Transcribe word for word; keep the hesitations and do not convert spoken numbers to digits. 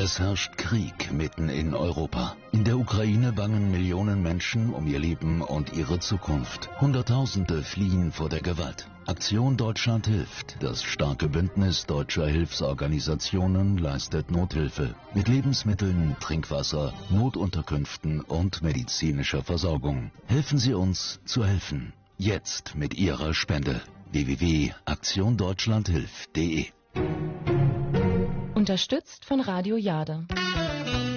Es herrscht Krieg mitten in Europa. In der Ukraine bangen Millionen Menschen um ihr Leben und ihre Zukunft. Hunderttausende fliehen vor der Gewalt. Aktion Deutschland hilft. Das starke Bündnis deutscher Hilfsorganisationen leistet Nothilfe. Mit Lebensmitteln, Trinkwasser, Notunterkünften und medizinischer Versorgung. Helfen Sie uns zu helfen. Jetzt mit Ihrer Spende. w w w punkt aktion deutschland hilft punkt de Unterstützt von Radio Jade.